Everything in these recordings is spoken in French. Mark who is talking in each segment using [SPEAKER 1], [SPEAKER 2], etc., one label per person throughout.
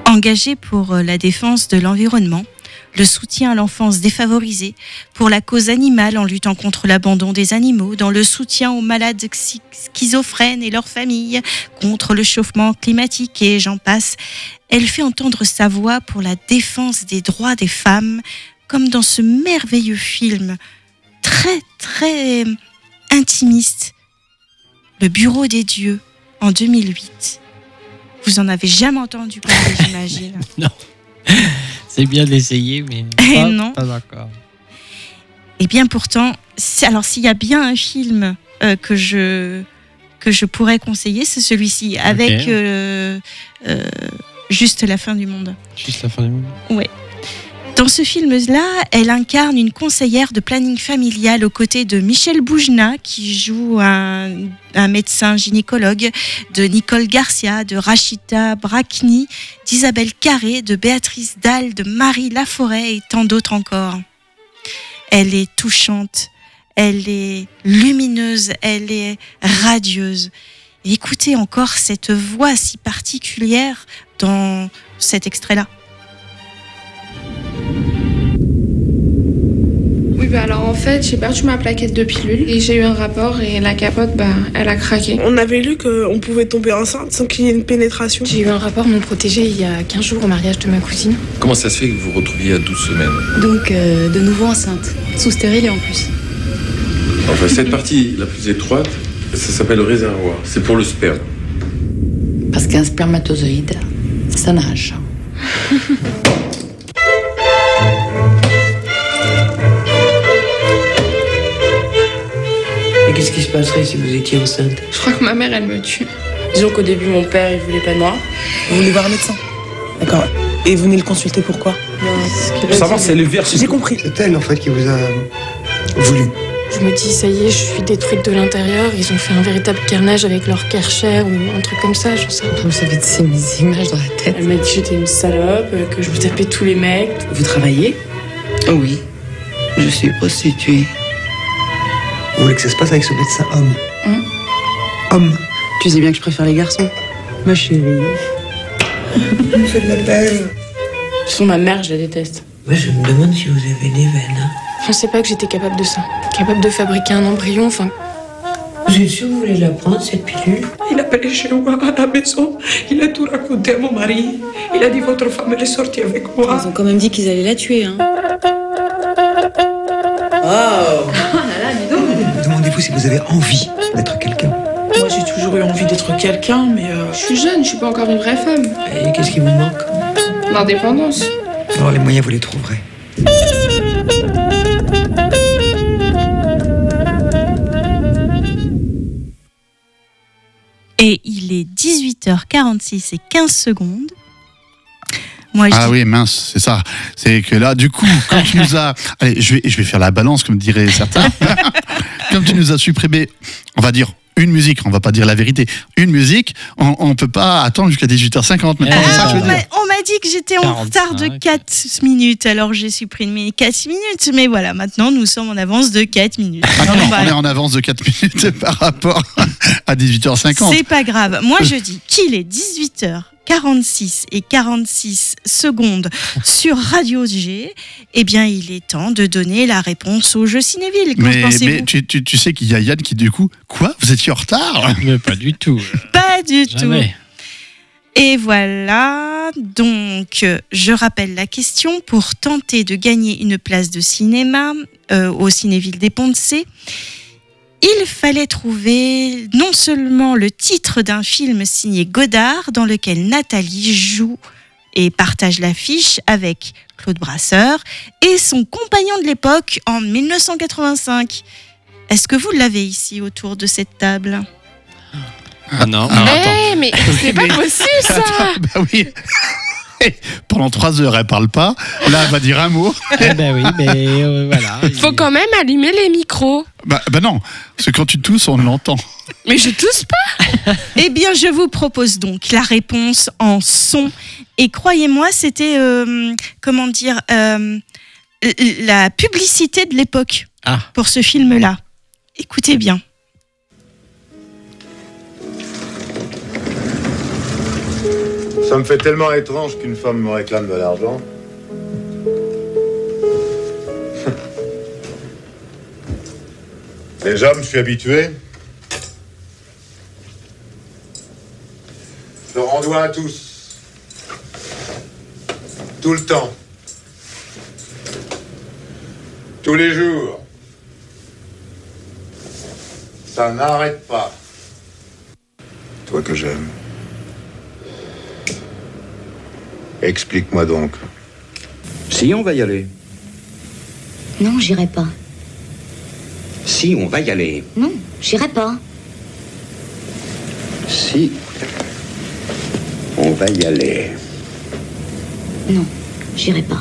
[SPEAKER 1] Engagé pour la défense de l'environnement, le soutien à l'enfance défavorisée, pour la cause animale en luttant contre l'abandon des animaux, dans le soutien aux malades schizophrènes et leurs familles, contre le chauffement climatique et j'en passe. Elle fait entendre sa voix pour la défense des droits des femmes, comme dans ce merveilleux film très très intimiste, Le Bureau des dieux, en 2008. Vous en avez jamais entendu parler, j'imagine.
[SPEAKER 2] Non. C'est bien d'essayer, mais
[SPEAKER 1] non.
[SPEAKER 2] Pas encore.
[SPEAKER 1] Et bien pourtant, alors s'il y a bien un film que je pourrais conseiller, c'est celui-ci, avec Juste la fin du monde.
[SPEAKER 2] Juste la fin du monde.
[SPEAKER 1] Ouais. Dans ce film-là, elle incarne une conseillère de planning familial aux côtés de Michel Boujna, qui joue un médecin gynécologue, de Nicole Garcia, de Rachida Brakni, d'Isabelle Carré, de Béatrice Dalle, de Marie Laforêt et tant d'autres encore. Elle est touchante, elle est lumineuse, elle est radieuse. Et écoutez encore cette voix si particulière dans cet extrait-là.
[SPEAKER 3] Oui, alors en fait, j'ai perdu ma plaquette de pilule et j'ai eu un rapport et la capote, elle a craqué.
[SPEAKER 4] On avait lu qu'on pouvait tomber enceinte sans qu'il y ait une pénétration.
[SPEAKER 3] J'ai eu un rapport non protégé il y a 15 jours au mariage de ma cousine.
[SPEAKER 5] Comment ça se fait que vous vous retrouviez à 12 semaines ?
[SPEAKER 6] Donc, de nouveau enceinte, sous stérile en plus.
[SPEAKER 5] Enfin, cette partie la plus étroite, ça s'appelle le réservoir. C'est pour le sperme.
[SPEAKER 6] Parce qu'un spermatozoïde, ça nage.
[SPEAKER 7] Et qu'est-ce qui se passerait si vous étiez enceinte ?
[SPEAKER 3] Je crois que ma mère, elle me tue.
[SPEAKER 4] Disons qu'au début, mon père, il voulait pas de moi.
[SPEAKER 8] Vous voulez voir un médecin ? D'accord. Et vous venez le consulter pourquoi ?
[SPEAKER 9] Pour savoir si elle est vierge.
[SPEAKER 8] J'ai compris.
[SPEAKER 10] C'est elle, en fait, qui vous a voulu.
[SPEAKER 3] Je me dis, ça y est, je suis détruite de l'intérieur. Ils ont fait un véritable carnage avec leur Karcher ou un truc comme ça, je sais pas.
[SPEAKER 6] Vous avez ces images dans la tête.
[SPEAKER 3] Elle m'a dit que j'étais une salope, que je me tapais tous les mecs.
[SPEAKER 7] Vous travaillez ?
[SPEAKER 6] Oui, je suis prostituée.
[SPEAKER 10] Vous voulez que ça se passe avec ce médecin homme ? Homme.
[SPEAKER 6] Tu sais bien que je préfère les garçons, ma chérie.
[SPEAKER 10] Il me fait de la peine.
[SPEAKER 3] De toute façon, ma mère, je la déteste.
[SPEAKER 7] Moi, je me demande si vous avez des veines.
[SPEAKER 3] Je pensais pas que j'étais capable de ça. Capable de fabriquer un embryon, enfin...
[SPEAKER 7] Vous êtes sûr que vous voulez la prendre, cette pilule ?
[SPEAKER 4] Il a appelé chez moi à la maison. Il a tout raconté à mon mari. Il a dit, votre femme, elle est sortie avec moi.
[SPEAKER 6] Ils ont quand même dit qu'ils allaient la tuer, hein.
[SPEAKER 7] Oh
[SPEAKER 10] Demandez-vous si vous avez envie d'être quelqu'un.
[SPEAKER 8] Moi, j'ai toujours eu envie d'être quelqu'un, mais
[SPEAKER 3] Je suis jeune, je suis pas encore une vraie femme.
[SPEAKER 7] Et qu'est-ce qui vous manque ?
[SPEAKER 3] L'indépendance.
[SPEAKER 10] Alors, les moyens, vous les trouverez.
[SPEAKER 1] Et il est 18h46 et 15 secondes. Moi,
[SPEAKER 11] oui, mince, c'est ça. C'est que là, du coup, quand tu nous as... Allez, je vais faire la balance, comme diraient certains. Comme tu nous as supprimé, on va dire, une musique, on va pas dire la vérité, une musique, on peut pas attendre jusqu'à 18h50. C'est ça que je veux dire.
[SPEAKER 1] On m'a dit que j'étais en retard de 4 minutes, alors j'ai supprimé 4 minutes, mais voilà, maintenant nous sommes en avance de 4 minutes.
[SPEAKER 11] Ah non, on est en avance de 4 minutes par rapport à 18h50.
[SPEAKER 1] C'est pas grave. Moi, je dis qu'il est 18h46 et 46 secondes sur Radio G. Eh bien, il est temps de donner la réponse au jeu Cinéville.
[SPEAKER 11] Mais tu sais qu'il y a Yann qui, du coup, quoi ? Vous étiez en retard ?
[SPEAKER 2] Mais pas du tout.
[SPEAKER 1] Pas du
[SPEAKER 2] Jamais.
[SPEAKER 1] tout. Et voilà, donc je rappelle la question. Pour tenter de gagner une place de cinéma au Cinéville des Ponts-de-Cé, il fallait trouver non seulement le titre d'un film signé Godard dans lequel Nathalie joue et partage l'affiche avec Claude Brasseur et son compagnon de l'époque en 1985. Est-ce que vous l'avez ici autour de cette table ?
[SPEAKER 2] Ah non.
[SPEAKER 3] Mais c'est pas possible ça.
[SPEAKER 11] Bah oui. Pendant 3 heures, elle parle pas. Là, elle va dire un mot.
[SPEAKER 2] Ben oui, mais voilà.
[SPEAKER 3] Faut quand même allumer les micros.
[SPEAKER 11] Bah non, parce que quand tu tousses, on l'entend.
[SPEAKER 3] Mais je tousse pas.
[SPEAKER 1] Eh bien, je vous propose donc la réponse en son. Et croyez-moi, c'était, la publicité de l'époque pour ce film-là. Écoutez bien.
[SPEAKER 12] Ça me fait tellement étrange qu'une femme me réclame de l'argent. Déjà, je me suis habitué. Je leur en dois à tous. Tout le temps. Tous les jours. Ça n'arrête pas. Toi que j'aime. Explique-moi donc.
[SPEAKER 13] Si, on va y aller.
[SPEAKER 14] Non, j'irai pas.
[SPEAKER 13] Si, on va y aller.
[SPEAKER 14] Non, j'irai pas.
[SPEAKER 13] Si, on va y aller.
[SPEAKER 14] Non, j'irai pas.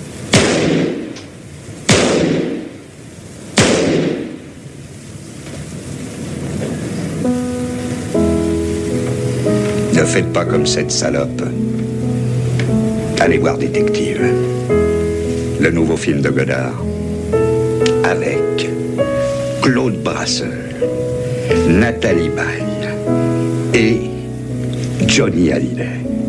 [SPEAKER 13] Ne faites pas comme cette salope. Allez voir Détective. Le nouveau film de Godard. Avec Claude Brasseur, Nathalie Baye et Johnny Hallyday.